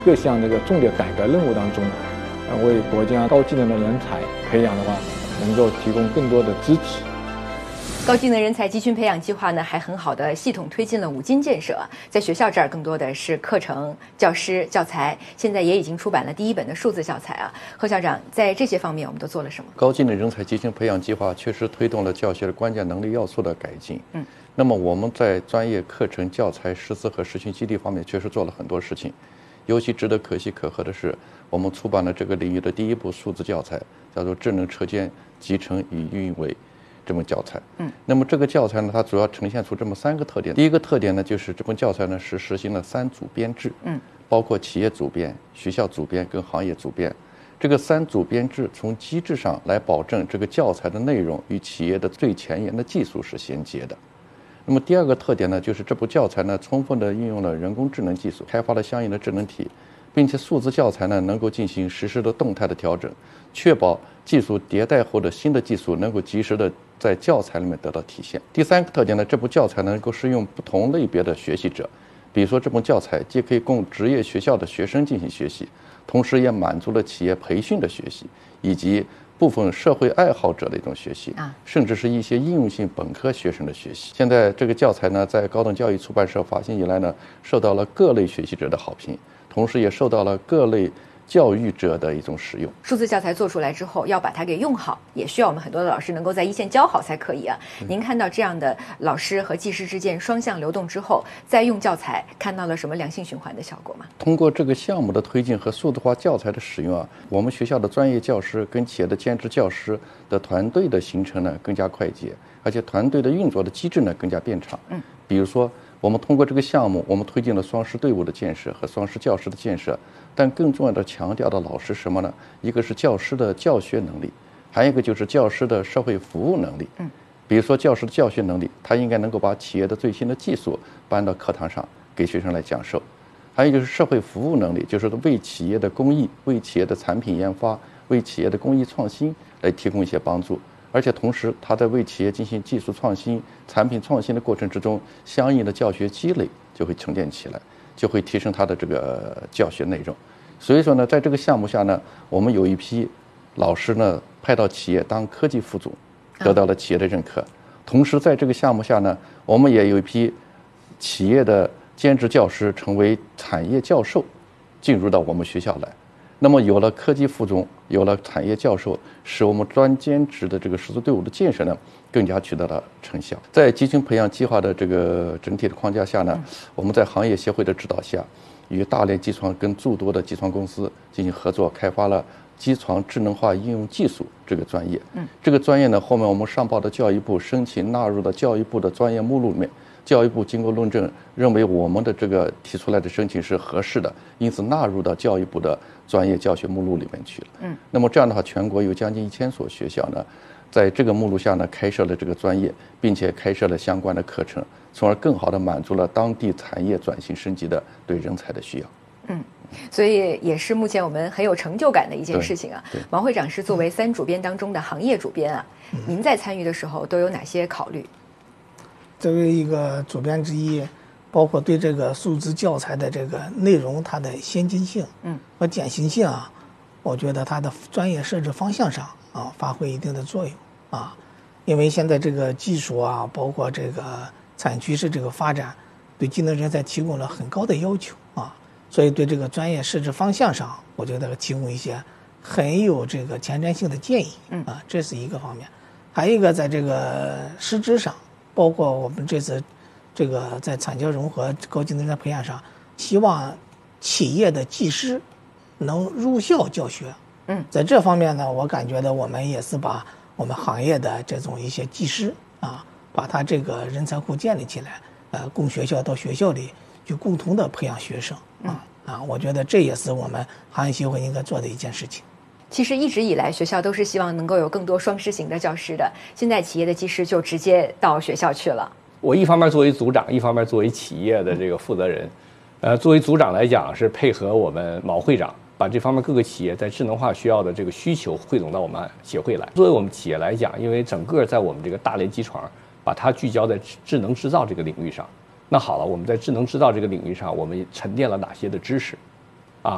各项这个重点改革任务当中，为国家高技能的人才培养的话，能够提供更多的支持。 高技能人才集群培养计划呢，还很好的系统推进了5金建设。在学校这儿，更多的是课程、教师、教材，现在也已经出版了第1本的数字教材啊。贺校长，在这些方面我们都做了什么？ 高技能人才集群培养计划确实推动了教学的关键能力要素的改进。那么我们在专业课程、教材、师资和实训基地方面确实做了很多事情。尤其值得可喜可贺的是，我们出版了这个领域的第1部数字教材，叫做《智能车间集成与运维》这本教材。那么这个教材呢，它主要呈现出这么3个特点。第一个特点呢，就是这本教材呢是实行了3组编制，包括企业组编、学校组编跟行业组编。这个3组编制从机制上来保证这个教材的内容与企业的最前沿的技术是衔接的。那么第2个特点呢，就是这部教材呢充分的运用了人工智能技术，开发了相应的智能体，并且数字教材呢能够进行实时的动态的调整，确保技术迭代后的新的技术能够及时的在教材里面得到体现。第3个特点呢，这部教材能够适用不同类别的学习者，比如说这本教材既可以供职业学校的学生进行学习，同时也满足了企业培训的学习以及部分社会爱好者的一种学习，甚至是一些应用性本科学生的学习。现在这个教材呢，在高等教育出版社发行以来呢，受到了各类学习者的好评，同时也受到了各类教育者的一种使用。 数字教材做出来之后，要把它给用好，也需要我们很多的老师能够在一线教好才可以啊。您看到这样的老师和技师之间双向流动之后，再用教材，看到了什么良性循环的效果吗？ 通过这个项目的推进和数字化教材的使用啊，我们学校的专业教师跟企业的兼职教师的团队的形成呢更加快捷，而且团队的运作的机制呢更加便畅。比如说我们通过这个项目，我们推进了双师队伍的建设和双师教师的建设，但更重要的强调的老师什么呢？一个是教师的教学能力，还有一个就是教师的社会服务能力。比如说教师的教学能力，他应该能够把企业的最新的技术搬到课堂上给学生来讲授。还有就是社会服务能力，就是为企业的公益、为企业的产品研发、为企业的工艺创新来提供一些帮助。而且同时他在为企业进行技术创新、产品创新的过程之中，相应的教学积累就会沉淀起来，就会提升他的这个教学内容。所以说呢，在这个项目下呢，我们有一批老师呢派到企业当科技副总，得到了企业的认可。同时在这个项目下呢，我们也有一批企业的兼职教师成为产业教授，进入到我们学校来。那么有了科技副总，有了产业教授，使我们专兼职的这个师资队伍的建设呢，更加取得了成效。在集群培养计划的这个整体的框架下呢，我们在行业协会的指导下，与大连机床跟诸多的机床公司进行合作，开发了机床智能化应用技术这个专业。这个专业呢，后面我们上报的教育部申请纳入了教育部的专业目录里面。教育部经过论证，认为我们的这个提出来的申请是合适的，因此纳入到教育部的专业教学目录里面去了。那么这样的话，全国有将近1000所学校呢，在这个目录下呢开设了这个专业，并且开设了相关的课程，从而更好地满足了当地产业转型升级的对人才的需要。 所以也是目前我们很有成就感的一件事情啊。王会长是作为3主编当中的行业主编啊，您在参与的时候都有哪些考虑？ 作为一个主编之一，包括对这个数字教材的这个内容它的先进性和典型性啊，我觉得它的专业设置方向上啊发挥一定的作用啊。因为现在这个技术啊，包括这个产业趋势这个发展，对技能人才提供了很高的要求啊，所以对这个专业设置方向上，我觉得提供一些很有这个前瞻性的建议啊，这是一个方面。还有一个在这个师资上，包括我们这次这个在产教融合高技能人才培养上，希望企业的技师能入校教学。在这方面呢，我感觉到我们也是把我们行业的这种一些技师啊，把他这个人才库建立起来，供学校到学校里去共同的培养学生我觉得这也是我们行业协会应该做的一件事情。 其实一直以来，学校都是希望能够有更多双师型的教师的。现在企业的技师就直接到学校去了。 我一方面作为组长，一方面作为企业的这个负责人。作为组长来讲，是配合我们毛会长，把这方面各个企业在智能化需要的这个需求汇总到我们协会来。作为我们企业来讲，因为整个在我们这个大连机床，把它聚焦在智能制造这个领域上。那好了，我们在智能制造这个领域上，我们沉淀了哪些的知识？